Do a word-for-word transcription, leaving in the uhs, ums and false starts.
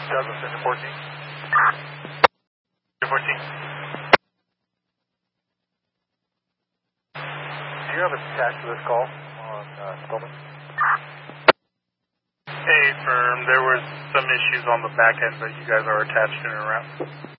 Douglas, Center fourteen. Center fourteen. Do you have attached to this call on uh, Spillman? Hey, firm. There was some issues on the back end, but you guys are attached in and around.